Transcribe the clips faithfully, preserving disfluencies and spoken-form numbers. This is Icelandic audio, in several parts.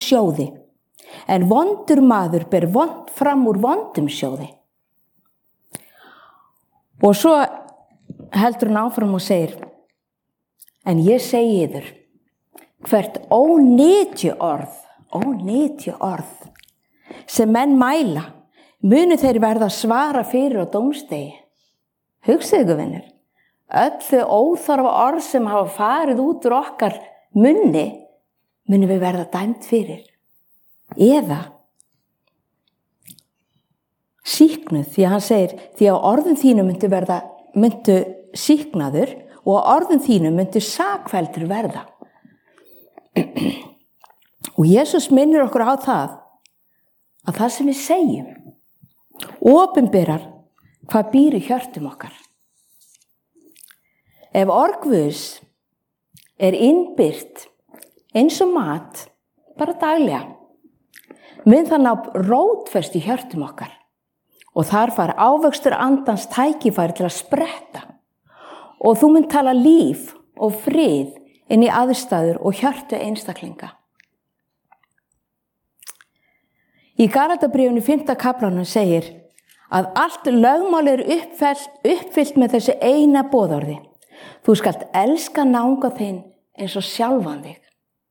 sjóði, en vondur maður ber vond fram úr vondum sjóði. Og svo heldur hann áfram og segir, en ég segi yður, hvert ónytju orð, ónytju orð, sem menn mæla, munu þeir verða að svara fyrir á dómsdegi. Hugsið ykkur, vinur, öll þau óþarfa orð sem hafa farið út úr okkar munni, munu við verða dæmt fyrir. Eða sýknuð, því að hann segir, því að orðum þínu myndu verða, myndu sýknaður og að orðum þínu myndu sakfelldur verða. Og Jesús minnir okkur á það, að það sem við segjum, opinberar hvað býr í hjörtum okkar. Ef orð Guðs er innbyrt eins og mat, bara daglega, mun það ná rótfest í hjörtum okkar og þar fær ávöxtur andans tækifæri til að spretta og þú mun tala líf og frið inn í aðstæður og hjörtu einstaklinga. Í Galatabréfinu fimmta kaflanum segir að allt lögmál er uppfyllt, uppfyllt með þessu eina boðorði. Þú skalt elska náunga þinn eins og sjálfan þig.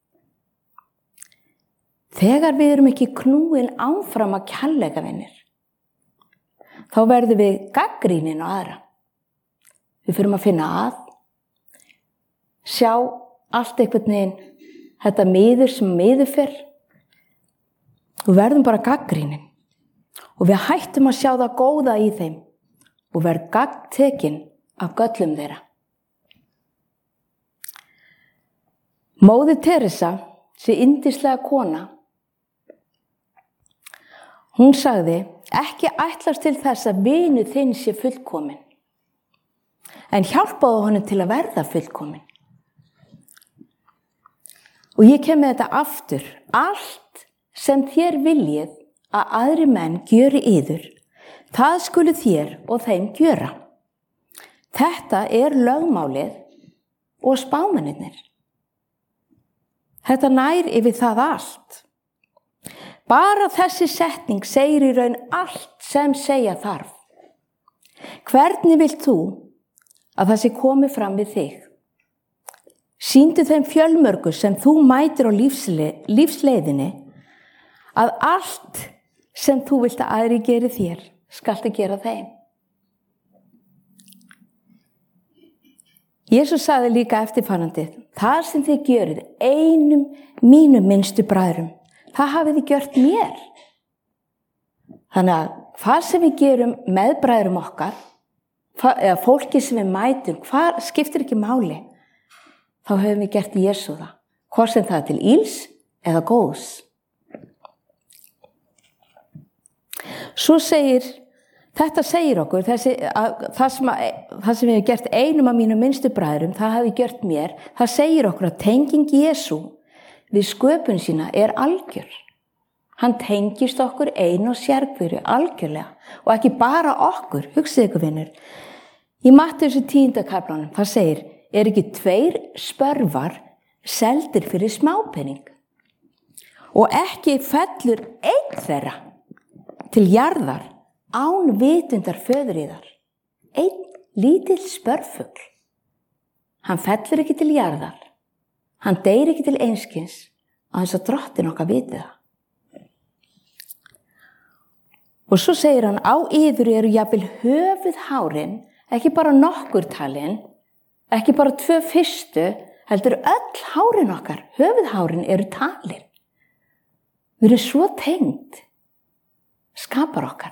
Þegar við erum ekki knúin áfram að kærleika vinir, þá verðum við gagnrýnin á aðra. Við förum að finna að, sjá allt einhvern veginn, þetta miður sem miður fyrr, og verðum bara gagnrýnin. Og við hættum að sjá það góða í þeim og verðum gagntekin af göllum þeirra. Móðir Teresa, þessi yndislega kona, hún sagði, ekki ætlast til þess að vinur þinn sé fullkomin, en hjálpaðu honum til að verða fullkomin. Og ég kem með þetta aftur, allt sem þér viljið að aðri menn gjöri yður, það skulu þér og þeim gjöra. Þetta er lögmálið og spámennirnir. Þetta nær yfir það allt. Bara þessi setning segir í raun allt sem segja þarf. Hvernig vilt þú að það sé komið fram við þig? Sýndu þeim fjölmörgu sem þú mætir á lífsle, lífsleiðinni að allt sem þú vilt að aðri geri þér, skaltu gera þeim. Jesús sagði líka eftirfarandi, það sem þið gjörið einum mínum minnstu bræðrum, það hafið þið gjört mér. Þannig að hvað sem við gerum með bræðrum okkar, eða fólki sem við mætum, hvað skiptir ekki máli, þá höfum við gert Jesú það, hvort sem það er til íls eða góðs. Svo segir, þetta segir okkur, þessi, að, það, sem að, það sem við hefum gert einum af mínum minnstu bræðrum, það hafi gjört mér, það segir okkur að tenging Jesú við sköpun sína er algjör. Hann tengist okkur einu og sérhverju algjörlega og ekki bara okkur, hugsið ykkur vinur. Í Mattheusar tíunda kaflanum, það segir, er ekki tveir spörvar seldir fyrir smápening og ekki fellur einn þeirra til jarðar án vitundar föðuríðar. Einn lítill spörfugl. Hann fellur ekki til jarðar. Hann deyr ekki til einskis að þess að drottin okkar viti það. Og svo segir hann, á yður eru jafnvel höfuð hárin, ekki bara nokkur talin, ekki bara tvö fyrstu, heldur öll hárin okkar, höfuð hárin eru talin. Við erum svo tengd, skapar okkar.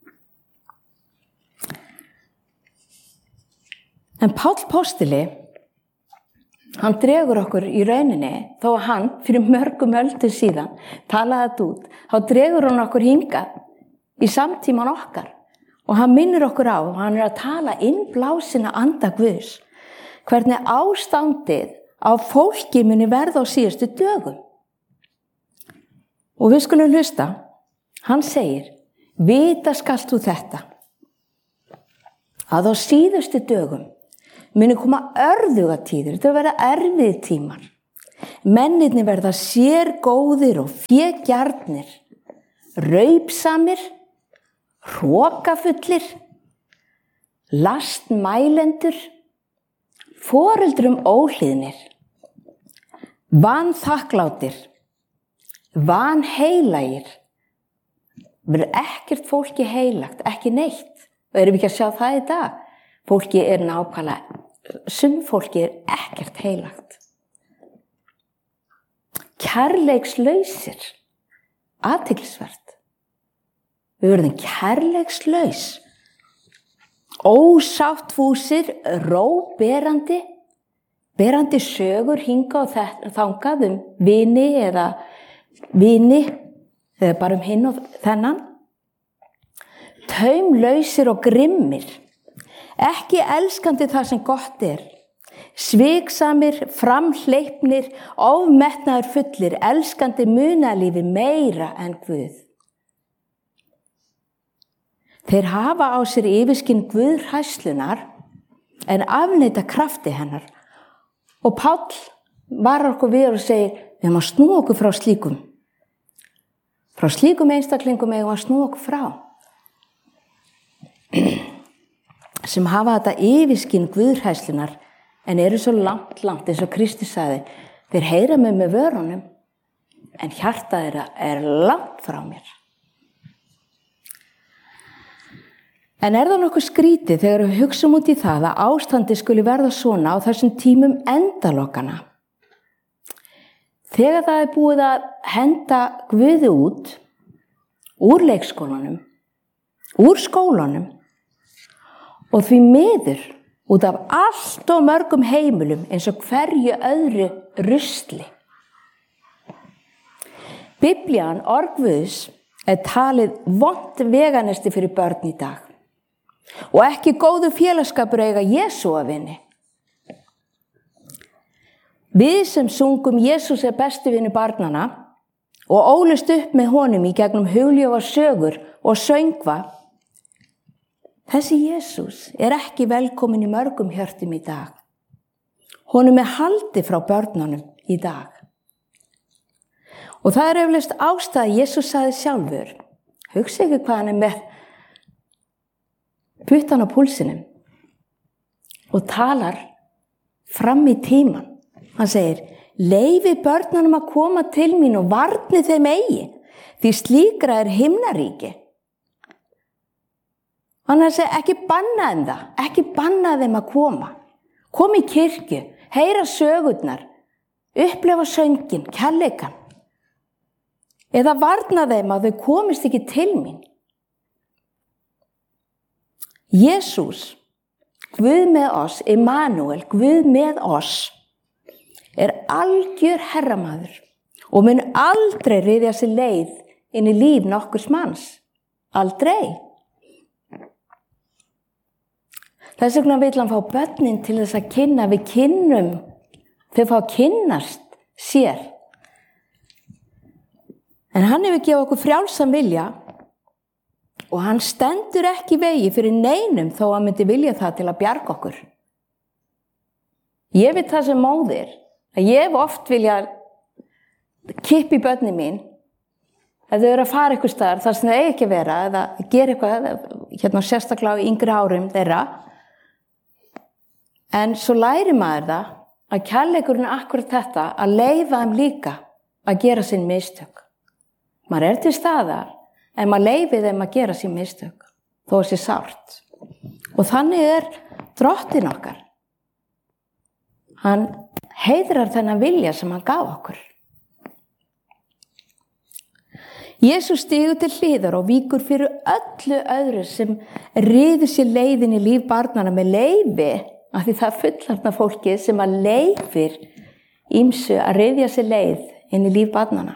En Páll postuli, hann dregur okkur í rauninni, þó að hann fyrir mörgum öldum síðan talaði þetta út, þá dregur hann okkur hingað í samtíman okkar og hann minnir okkur á, hann er að tala innblásina anda Guðs, hvernig ástandið á fólki muni verða á síðustu dögum. Og við skulum hlusta, hann segir, vita skalt þú þetta, að á síðustu dögum muni koma örðugatíðir, þetta verða erfið tímar. Mennirnir verða sérgóðir og fégjarnir, raupsamir, hrokafullir, lastmælendur, foreldrum óhlýðnir, vanþakklátir, vanheilagir. Verður ekkert fólki heilagt, ekki neitt. Og erum við ekki að sjá það í dag? Fólki er nákvæmlega, sum fólki er ekkert heilagt. Kærleikslausir, athyglisvert. Við verðum kærleikslaus, ósáttfúsir, róberandi, berandi sögur hinga og þangað um vini eða vini, eða bara um hinn og þennan. Taumlausir og grimmir, ekki elskandi það sem gott er, sviksamir, framhleypnir, ofmetnaður fullir, elskandi munalífi meira en Guð. Þeir hafa á sér yfirskinn guðhræðslunnar en afneita krafti hennar. Og Páll varar okkur við og segir, við erum að snúa okkur frá slíkum. Frá slíkum einstaklingum eigum að snúa okkur frá. Sem hafa þetta yfirskinn guðhræðslunnar en eru svo langt, langt, eins og Kristur sagði, þeir heyra mig með vörunum, en hjarta þeirra er langt frá mér. En er það nokkuð skrítið þegar við hugsum út í það að ástandi skuli verða svona á þessum tímum endalokana? Þegar það er búið að henda Guði út, úr leikskólanum, úr skólanum, og því miður út af allt og mörgum heimilum eins og hverju öðru rusli. Biblían, orð Guðs, er talið vont veganesti fyrir börn í dag. Og ekki góðu félagsskapur eiga Jesú að vini. Við sem sungum Jesús er besti vinur barnana og ólust upp með honum í gegnum hugljófa sögur og söngva, þessi Jesús er ekki velkomin í mörgum hjörtum í dag. Honum er haldið frá börnunum í dag. Og það er eflaust ástæða Jesús sagði sjálfur, hugsa ekki hvað hann er með puttan á púlsinum og talar fram í tíman. Hann segir, leyfi börnunum að koma til mín og varni þeim eigi, því slíkra er himnaríki. Hann segir, ekki banna þeim það, ekki banna þeim að koma. Kom í kirkju, heyra sögurnar, upplefa söngin, kærleikann. Eða varna þeim að þau komist ekki til mín. Jesús, Guð með oss, Immanuel, Guð með oss, er algjör herramaður og mun aldrei ryðja sér leið inn í líf nokkurs manns. Aldrei. Þess vegna vill hann fá börnin til þess að kynna, við kynnum, þau fá að kynnast sér. En hann hefur gefið okkur frjálsan vilja og hann stendur ekki í vegi fyrir neinum þó hann myndi vilja það til að bjarga okkur. Ég veit það sem móðir, að ég hef oft vilja kippa í börnin mín, að þau eru að fara eitthvað staðar þar sem þau eigi ekki að vera, eða gera eitthvað, hérna sérstaklega í yngri árum þeirra. En svo læri maður það að kærleikurinn er akkurat þetta, að leyfa þeim líka að gera sín mistök. Maður er til staðar, en maður leyfi þeim að gera sín mistök, þó að sé sárt. Og þannig er drottinn okkar. Hann heiðrar þennan vilja sem hann gaf okkur. Jesús stígur til hliðar og víkur fyrir öllu öðru sem ryður sér leiðin í líf barnana með leyfi, af því það er fullorðna fólkið sem að leyfir ýmsu að ryðja sér leið inn í líf barnana.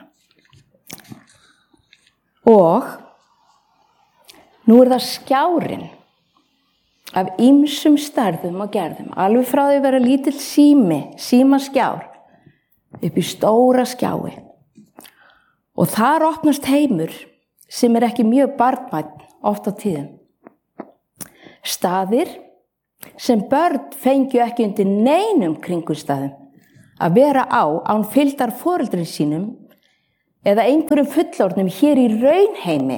Og nú er það skjárinn af ýmsum stærðum og gerðum, alveg frá því að vera lítill sími, símaskjár, upp í stóra skjái. Og þar opnast heimur sem er ekki mjög barnvænn oft á tíðum. Staðir sem börn fengju ekki undir neinum kringumstæðum að vera á án fylgdar foreldrum sínum eða einhverjum fullorðnum hér í raunheimi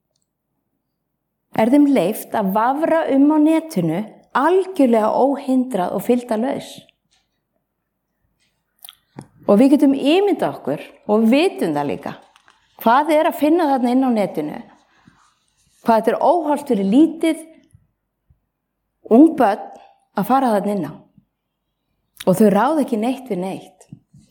er þeim leyft að vafra um á netinu algjörlega óhindrað og fylgdarlaus. Og við getum ímyndað okkur og vitum það líka hvað er að finna þarna inn á netinu, hvað þetta er óhollt fyrir lítið ung börn að fara þarna inn á og þau ráða ekki neitt við neitt.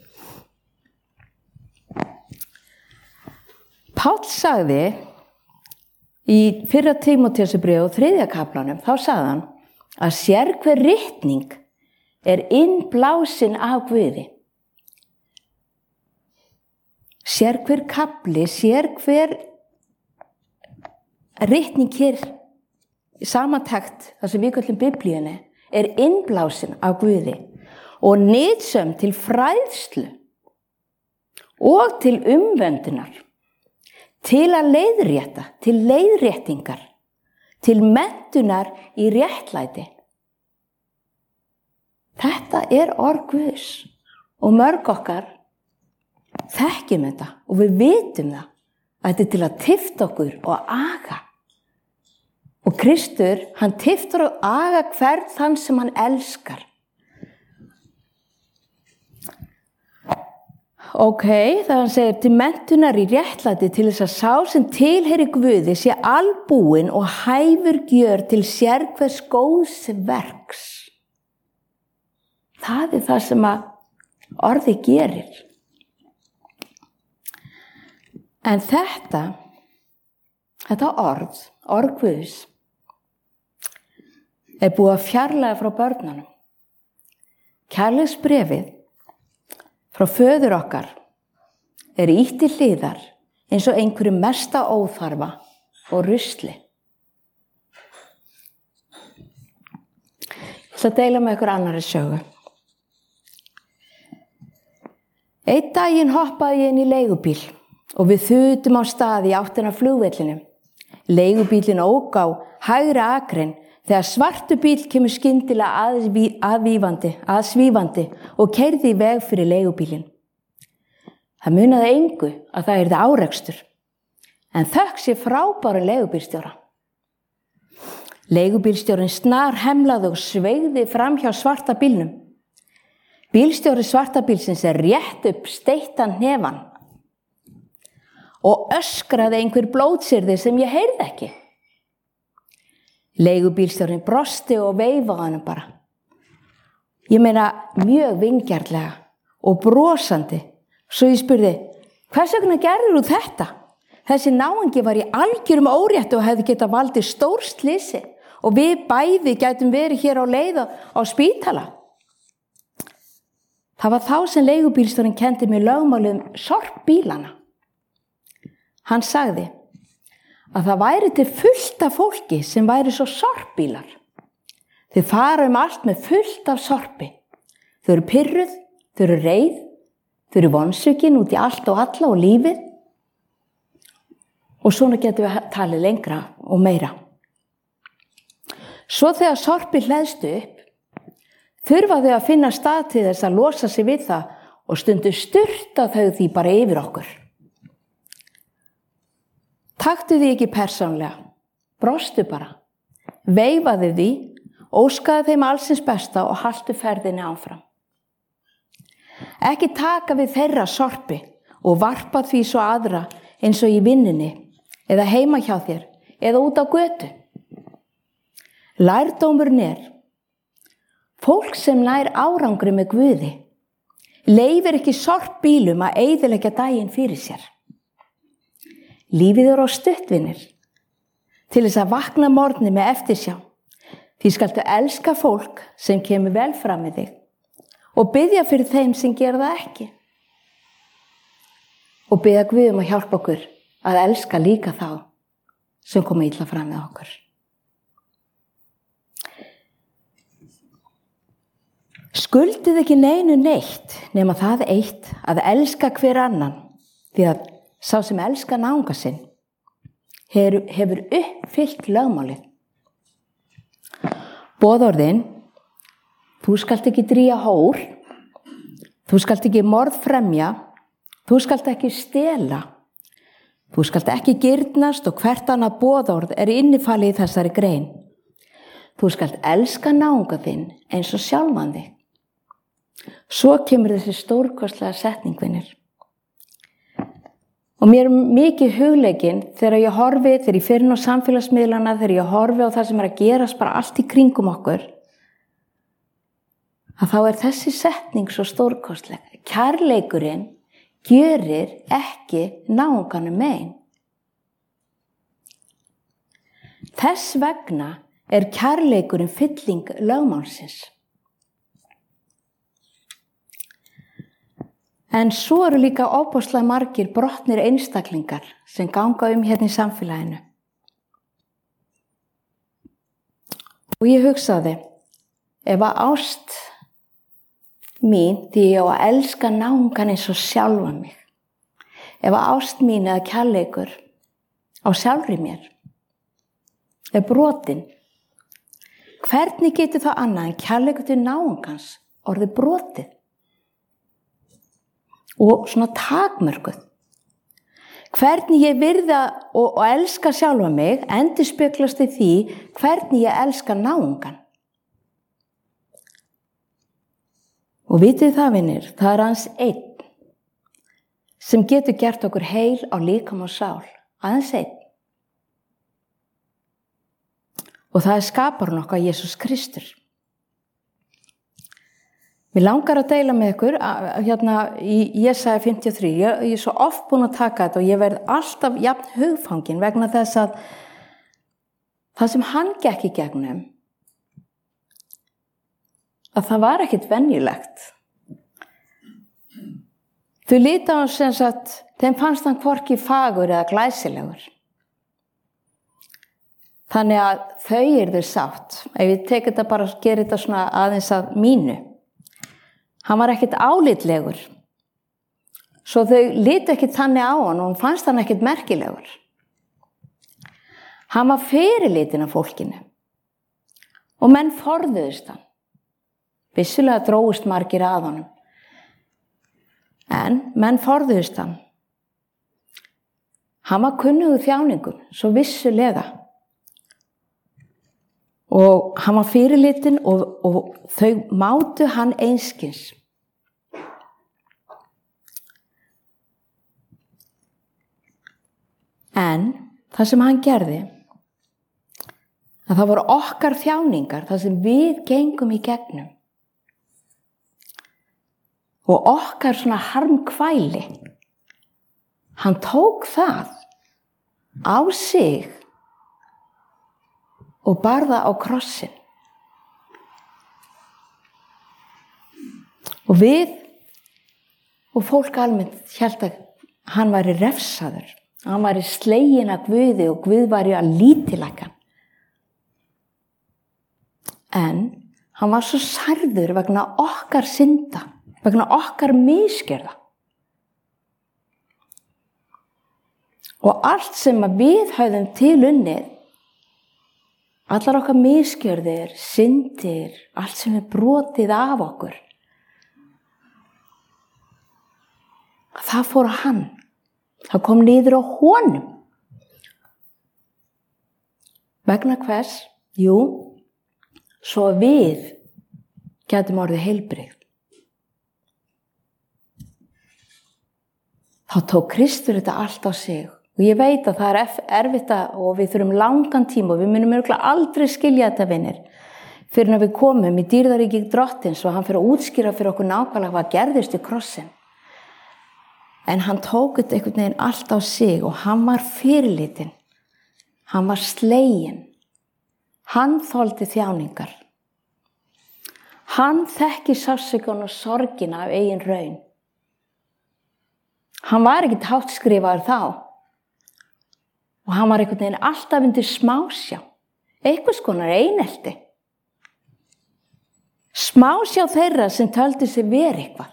Páll sagði í fyrra Tímóteusbréfi og þriðja kaflanum, þá sagði hann að sérhver ritning er innblásin af Guði. Sérhver kafli, sérhver ritning hér í samantekt, það sem við köllum Biblíunni, er innblásin af Guði og nytsöm til fræðslu og til umvöndunar, til að leiðrétta, til leiðréttingar, til menntunar í réttlæti. Þetta er orð Guðs og mörg okkar þekkjum þetta og við vitum það að þetta er til að tifta okkur og aga. Og Kristur, hann tiftar og aga hvern þann sem hann elskar. Ok, það hann segir til menntunar í réttlæti til þess að sá sem tilheyri Guði sé albúinn og hæfur gjör til sérhvers góðs verks. Það er það sem að orðið gerir. En þetta, þetta orð, orð Guðs, er búið að fjarlæga frá börnunum. Kærleiksbréfið frá föður okkar er ýtt til hliðar eins og einhverju mesta óþarfa og rusli. Ég ætla að deila með ykkur annarri sögu. Einn daginn hoppaði ég inn í leigubíl og við þutum á stað í áttina af flugvellinum. Leigubílinn ók á hægri akrein þegar svartur bíll kemur skyndilega aðvífandi, aðsvífandi og keyrði í veg fyrir leigubílinn. Það munaði engu að það yrði árekstur, en þökk sé frábæran leigubílstjóra. Leigubílstjórinn snar hemlaði og sveigði fram hjá svarta bílnum. Bílstjóri svarta bílsins er rétt upp steittan hnefann og öskraði einhver blótsyrði sem ég heyrði ekki. Leigubílstjórinn brosti og veifaði hann bara. Ég meina mjög vingjarnlega og brosandi. Svo ég spurði, hvers vegna gerðir þú þetta? Þessi náungi var í algjörum órétti og hefði getað valdið stórslysi og við bæði gætum verið hér á leið á spítala. Það var þá sem leigubílstjórinn kenndi mér lögmálið um sorpbílana. Hann sagði að það væri til fullt af fólki sem væri svo sorpbílar. Þau fara um allt með fullt af sorpi. Þau eru pirruð, þau eru reið, þau eru vonsvikin út í allt og alla og lífið. Og svona getum við talið lengra og meira. Svo þegar sorpi hleðstu upp, þurfa þau að finna stað til þess að losa sig við það og stundu sturta þau því bara yfir okkur. Taktu því ekki persónlega, brostu bara, veifaðu því, óskaðu þeim allsins besta og haltu ferðinni áfram. Ekki taka við þeirra sorpi og varpa því svo aðra eins og í vinnunni eða heima hjá þér eða út á götu. Lærdómurinn er, fólk sem nær árangri með Guði leyfir ekki sorpbílum að eyðileggja daginn fyrir sér. Lífið er á stuttvinir til þess að vakna morgni með eftirsjá. Því skaltu elska fólk sem kemur vel fram með þig og biðja fyrir þeim sem gera það ekki. Og biðja Guð um að hjálpa okkur að elska líka þá sem koma illa fram með okkur. Skuldið ekki neinu neitt nema það eitt að elska hver annan, því að sá sem elskar náunga sinn hefur, hefur uppfyllt lögmálið. Boðorðin, þú skalt ekki drýja hór, Þú skalt ekki morðfremja, þú skalt ekki stela, þú skalt ekki girnast og hvert annað boðorð er innifalið í þessari grein. Þú skalt elska náunga þinn eins og sjálfan þig. Svo kemur þessi stórkostlega setning, vinir. Og mér er mikið hugleikinn þegar ég horfi, þegar ég fer inn á samfélagsmiðlana, þegar ég horfi á það sem er að gerast bara allt í kringum okkur, að þá er þessi setning svo stórkostleg. Kærleikurinn gjörir ekki náunganum mein. Þess vegna er kærleikurinn fylling lögmálsins. En svo eru líka ofboðslega margir brotnir einstaklingar sem ganga um hérna í samfélaginu. Og ég hugsaði, ef að ást mín, því ég á að elska náungan eins og sjálfan mig, ef að ást mín eða kærleikur á sjálfri mér er brotin, hvernig getur það annað en kærleikur til náungans orðið brotið? Og svona takmörkuð. Hvernig ég virða og, og elska sjálfa mig endurspeglast í því hvernig ég elska náungan. Og vitið það, vinir, það er aðeins einn sem getur gert okkur heil á líkama og sál. Aðeins einn. Og það er skaparinn okkar Jesús Kristur. Mér langar að deila með ykkur hérna í Jesaja fimmtíu og þrjú. Ég, ég er svo oft búin að taka þetta og ég verð alltaf jafn hugfangin vegna þess að það sem hann gekk í gegnum, að það var ekkit venjulegt. Þau líta á sem sagt, þeim fannst hann hvorki fagur eða glæsilegur. Þannig að þau eru sátt. Ef ég tek þetta bara og gerir þetta svona aðeins að mínu. Hann var ekkit álitlegur. Svo þau litu ekkit þannig á hann og hann fannst hann ekkit merkilegur. Hann var fyrirlitin af fólkinu. Og menn forðuðust hann. Vissulega dróust margir að honum. En menn forðuðust hann. Hann var kunnugur þjáningum, svo vissulega. Og hann var fyrirlitin og, og þau mátu hann einskis. En það sem hann gerði, að það voru okkar þjáningar, það sem við gengum í gegnum. Og okkar svona harmkvæli, hann tók það á sig og bar það á krossin. Og við og fólk almennt hélt að hann væri refsaður. Hann væri sleginn af Guði og Guð væri að lítilaka hann. En hann var svo særður vegna okkar synda, vegna okkar misgjörða. Og allt sem við höfðum til unnið, allar okkar misgjörðir, syndir, allt sem er brotið af okkur, það fór á hann. Það kom niður á honum. Vegna hvers? Jú, svo við gætum orðið heilbrigð. Þá tók Kristur þetta allt á sig. Og ég veit að það er erfitt og við þurfum langan tíma og við munum örugglega aldrei skilja þetta, vinir, fyrir að við komum í dýrðaríki Drottins og hann fyrir að útskýra fyrir okkur nákvæmlega hvað gerðist í krossin. En hann tók þetta einhvern veginn allt á sig og hann var fyrirlitin. Hann var sleginn. Hann þoldi þjáningar. Hann þekki sársaukann og sorgina af eigin raun. Hann var ekkert háttskrifaður þá. Og hann var einhvern veginn alltaf undir smásjá. Einhvers konar einelti. Smásjá þeirra sem töldu sig vera eitthvað.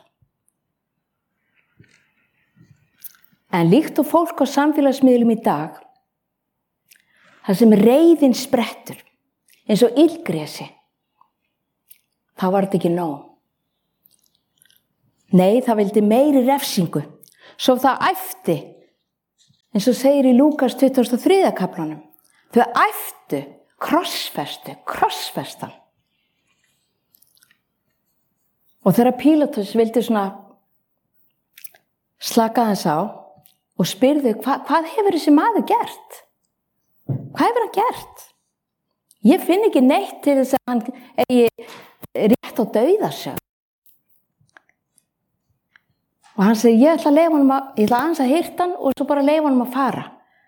En líkt og fólk á samfélagsmiðlum í dag, það sem reiðin sprettur, eins og ildgresi, þá var þetta ekki nóg. Nei, það vildi meiri refsingu. Svo það æfti, eins og segir í Lúkas tuttugasta og þriðja kaflanum. Þau æftu, krossfestu, krossfestan. Og þegar Pílatus vildi svona slaka þess á og spyrðu, hva, hvað hefur þessi maður gert? Hvað hefur hann gert? Ég finn ekki neitt til þess að hann eigi rétt á dauðasög. Og hann segir, ég ætla að leyfa honum að, ég ætla aðeins að hirta hann og svo bara leyfa honum að fara.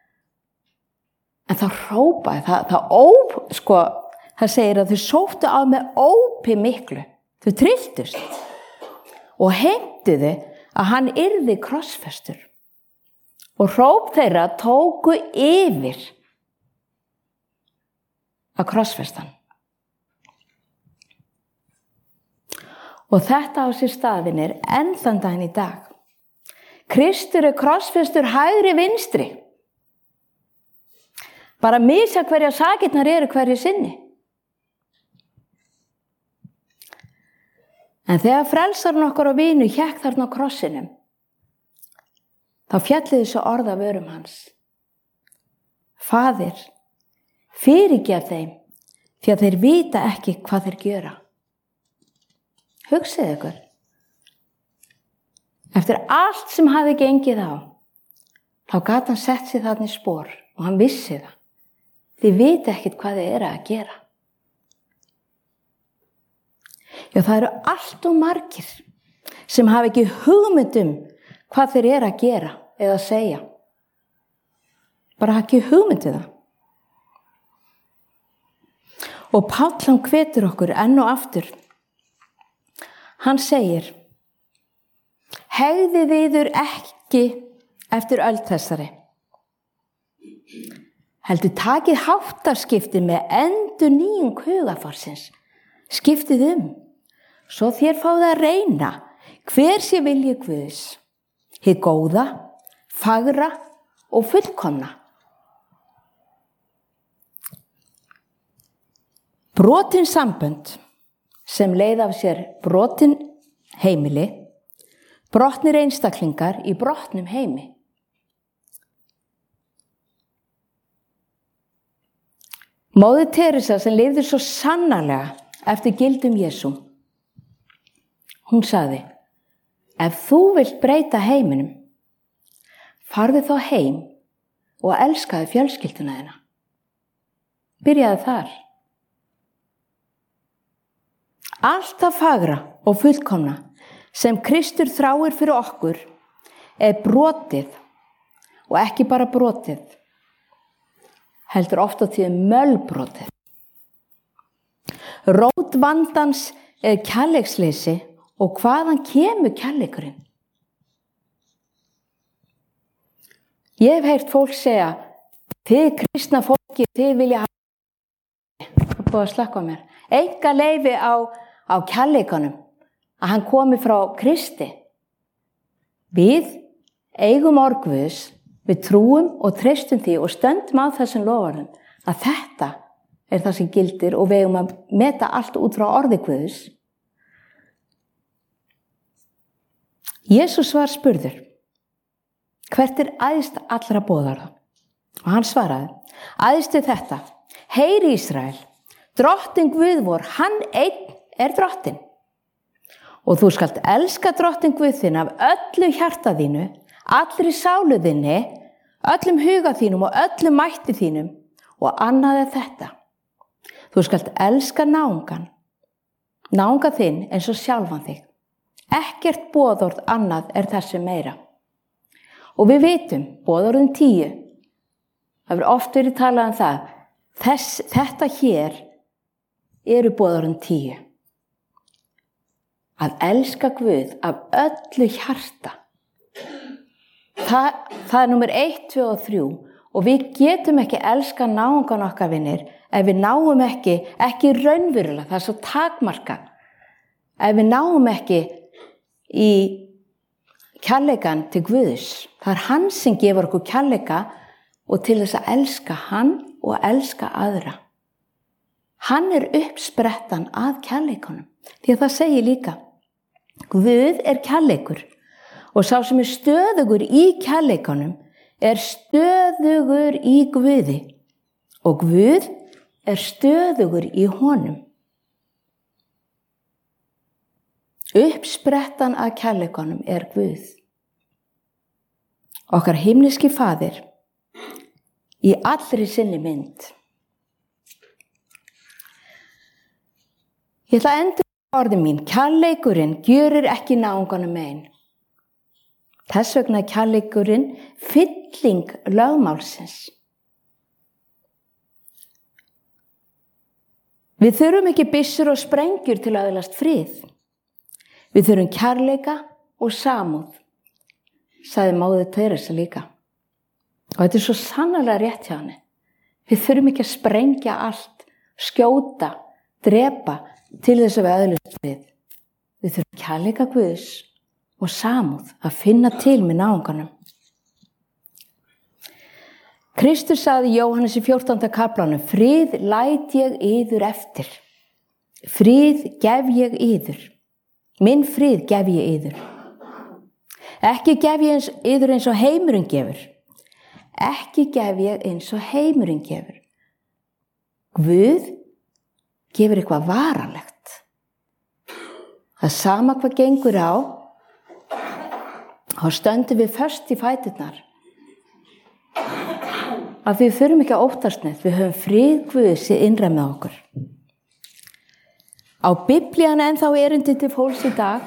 En það hrópaði, það, það óp, sko, það segir að þau sóttu á með ópi miklu. Þau trylltust og heimtuðu að hann yrði krossfestur. Og hróp þeirra tóku yfir að krossfesta hann. Og þetta á sér staðinir enn þann daginn í dag. Kristur er krossfestur hægri vinstri. Bara misa hverja sakirnar eru hverju sinni. En þegar frelsarinn okkar og vinu hékk þarna á krossinum, þá fjalli þessu orð af vörum hans. Faðir, fyrirgef þeim, því að þeir vita ekki hvað þeir gjöra. Hugsið ykkur. Eftir allt sem hafði gengið á, þá gat hann sett sig þarna í spor og hann vissi það. Þið vita ekkert hvað þið eru að gera. Já, það eru allt og margir sem hafa ekki hugmynd um hvað þeir eru að gera eða að segja. Bara ekki hugmynd um það. Og Páll hann hvetur okkur enn og aftur. Hann segir, hegðið yður ekki eftir öld þessari. Heldur takið háttarskipti með endurnýjung hugarfarsins. Skiptið um, svo þér fáið að reyna hver sé vilji Guðs, hið góða, fagra og fullkomna. Brotin sambönd sem leið af sér brotin heimili, brotnir einstaklingar í brotnum heimi. Móðir Teresa sem lifði svo sannarlega eftir gildum Jesú, hún sagði, ef þú vilt breyta heiminum, farðu þá heim og elskaðu fjölskylduna þína. Byrjaðu þar. Allt það fagra og fullkomna sem Kristur þráir fyrir okkur er brotið og ekki bara brotið, heldur oft á tíðum mölbrotið. Rót vandans er kærleiksleysi og hvaðan kemur kærleikurinn? Ég hef heyrt fólk segja, þið kristna fólki, þið vilja hafa, það er búið að slakka á mér, enga leyfi á, á kærleikanum, að hann komi frá Kristi. Við eigum orð Guðs, við trúum og treystum því og stöndum á þessum loforðum að þetta er það sem gildir og við eigum að meta allt út frá orði Guðs. Jesús var spurður, hvert er æðst allra boðorða? Og hann svaraði, æðst er þetta, heyri Ísrael, drottinn Guð vor, hann einn er drottinn. Og þú skalt elska drottinn Guð þinn af öllu hjarta þínu, allri sálu þinni, öllum huga þínum og öllum mætti þínum og annað er þetta. Þú skalt elska náungan, náunga þinn eins og sjálfan þig. Ekkert boðorð annað er þessu meira. Og við vitum, boðorðin tíu, það verður oft verið talað um það, þess, þetta hér eru boðorðin tíu. Að elska Guð af öllu hjarta. Það, það er númer eitt, tvö og þrjú og við getum ekki elska náungan okkar vinir ef við náum ekki, ekki raunverulega, það er svo takmarkað. Ef við náum ekki í kærleikan til Guðs, það er hann sem gefur okkur kærleika og til þess að elska hann og elska aðra. Hann er uppsprettan að kærleikanum, því að það segir líka Guð er kærleikur og sá sem er stöðugur í kærleikanum er stöðugur í Guði og Guð er stöðugur í honum. Uppsprettan af kærleikanum er Guð. Okkar himneski Faðir í allri sinni mynd. Ég ætla að endur orðin mín, kærleikurinn gjörir ekki náunganum mein. Þess vegna er kærleikurinn fylling lögmálsins. Við þurfum ekki byssur og sprengjur til að öðlast frið. Við þurfum kærleika og samúð, sagði móðir Teresa líka. Og þetta er svo sannarlega rétt hjá henni. Við þurfum ekki að sprengja allt, skjóta, drepa til þess að við öðlumst frið. Við þurfum kærleika Guðs og samúð að finna til með náunganum. Kristur sagði í Jóhannes í fjórtánda kaflanum, frið læt ég yður eftir. Frið gef ég yður. Minn frið gef ég yður. Ekki gef ég eins, yður eins og heimurinn gefur. Ekki gef ég eins og heimurinn gefur. Guð gefur eitthvað varanlegt. Það sama hvað gengur á, þá stöndum við föst í fæturnar. Að við þurfum ekki að óttast neitt, við höfum frið Guðs í innra með okkur. Á Biblían ennþá erindi til fólks í dag,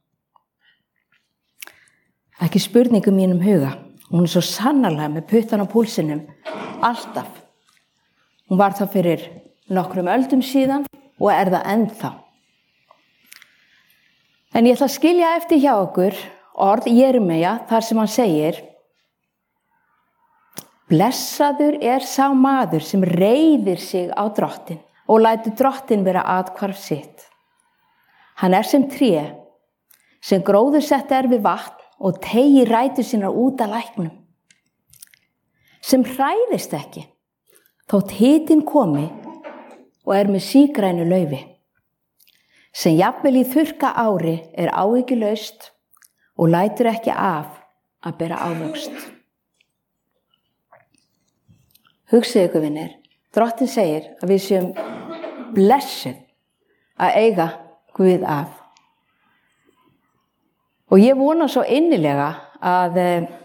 ekki spurningu mínum huga. Hún er svo sannarlega með puttan á púlsinum, alltaf. Hún var það fyrir nokkrum öldum síðan og er það ennþá. En ég ætla að skilja eftir hjá okkur orð Jeremíu þar sem hann segir, blessaður er sá maður sem reiðir sig á drottin og lætur drottin vera athvarf sitt. Hann er sem tré sem gróðursett er við vatn og teygir rætur sínar út að læknum. Sem hræðist ekki, þótt hitinn komi og er með sígrænu laufi. Sem jafnvel í þurrka ári er áhyggjulaust og lætur ekki af að bera ávöxt. Hugsið ykkur vinir, drottin segir að við séum blessuð að eiga Guð af. Og ég vona svo innilega að,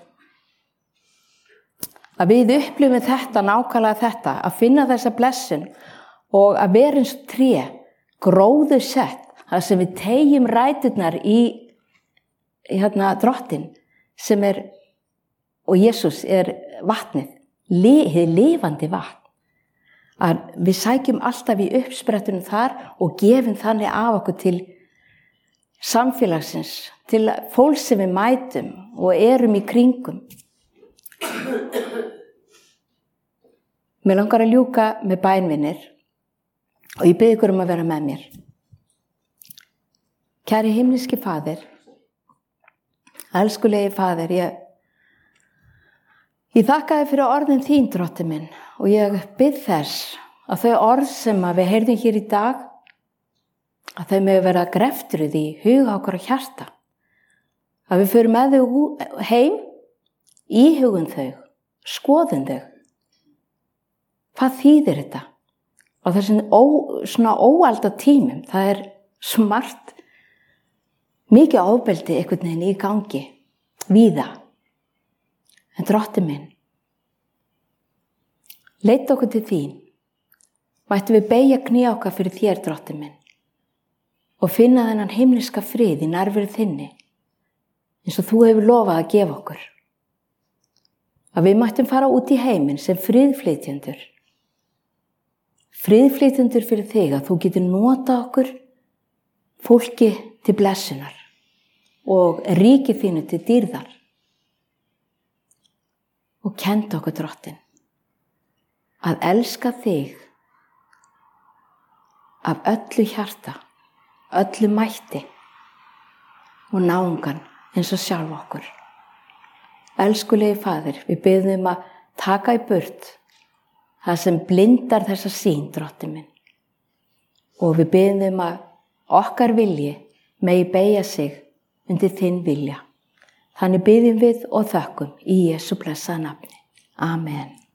að við upplifum þetta, nákvæmlega þetta, að finna þessa blessun og að vera eins og tré, gróðu sett, þar sem við teygjum ræturnar í, í hérna, drottin sem er, og Jesús er vatnið, hið lifandi vatn. Að við sækjum alltaf í uppsprettunum þar og gefum þannig af okkur til samfélagsins, til fólk sem við mætum og erum í kringum. Mér langar að ljúka með bænvinir og ég bið ykkur um að vera með mér. Kæri himneski Faðir, elskulegi Faðir, ég, ég þakka þér fyrir orðin þín, drottinn minn, og ég bið þess að þau orð sem við heyrðum hér í dag, að þau með vera greftruð í huga okkar og hjarta. Að við förum með þau heim, íhugum þau, skoðum þau. Hvað þýðir þetta? Á þessum ó, svona óalda tímum, það er smart, mikið ofbeldi einhvern veginn í gangi, víða. En drottinn minn, leit okkur til þín, mættum við beygja kné okkar fyrir þér, drottinn minn, og finna þennan himneska frið í nærveru þinni, eins og þú hefur lofað að gefa okkur. Að við mættum fara út í heiminn sem friðflytjendur. Friðflytjendur fyrir þig, að þú getur notað okkur fólki til blessunar og ríkið þínu til dýrðar. Og kenndu okkur, drottinn, að elska þig af öllu hjarta, öllu mætti og náungan eins og sjálf okkur. Elskulegi Faðir, við biðjum að taka í burt það sem blindar þessa sýn, drottinn minn. Og við biðjum að okkar vilji megi beygja sig undir þinn vilja. Þannig biðjum við og þökkum í Jesú blessaða nafni. Amen.